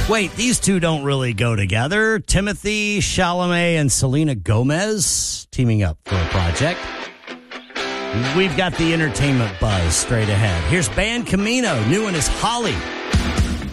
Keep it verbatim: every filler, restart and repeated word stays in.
Wait, these two don't really go together. Timothy Chalamet and Selena Gomez teaming up for a project. We've got the entertainment buzz straight ahead. Here's Band Camino. New one is Holly.